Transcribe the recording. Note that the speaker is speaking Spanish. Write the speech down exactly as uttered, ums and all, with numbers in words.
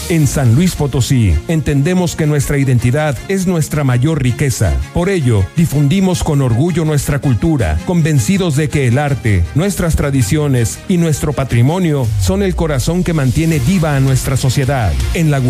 En San Luis Potosí, entendemos que nuestra identidad es nuestra mayor riqueza. Por ello, difundimos con orgullo nuestra cultura, convencidos de que el arte, nuestras tradiciones y nuestro patrimonio son el corazón que mantiene viva a nuestra sociedad. En la